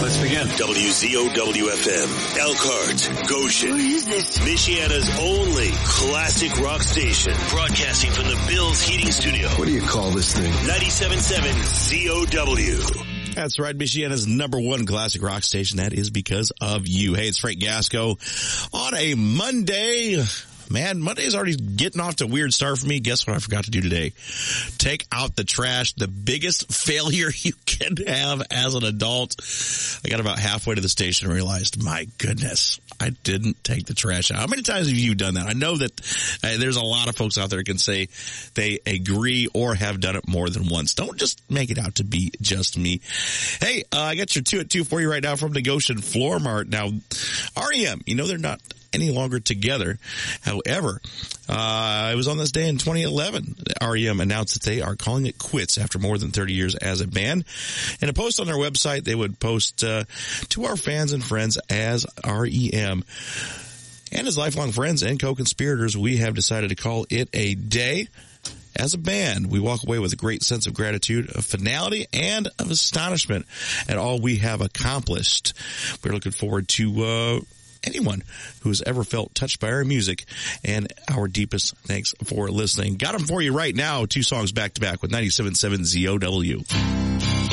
Let's begin. WZOW-FM, Elkhart, Goshen. What is this? Michiana's only classic rock station. Broadcasting from the Bills Heating Studio. What do you call this thing? 97.7 ZOW. That's right, Michiana's #1 classic rock station. That is because of you. Hey, it's Frank Gasco on a Monday. Man, Monday's already getting off to a weird start for me. Guess what I forgot to do today? Take out the trash. The biggest failure you can have as an adult. I got about halfway to the station and realized, my goodness, I didn't take the trash out. How many times have you done that? I know that there's a lot of folks out there who can say they agree or have done it more than once. Don't just make it out to be just me. Hey, I got your 2 at 2 for you right now from the Goshen Floor Mart. Now, REM, you know they're not any longer together. However, it was on this day in 2011, REM announced that they are calling it quits after more than 30 years as a band. In a post on their website, they would post to our fans and friends as REM. And as lifelong friends and co-conspirators, we have decided to call it a day. As a band, we walk away with a great sense of gratitude, of finality, and of astonishment at all we have accomplished. We're looking forward to anyone who's ever felt touched by our music, and our deepest thanks for listening. Got them for you right now, 2 songs back to back with 97.7 ZOW.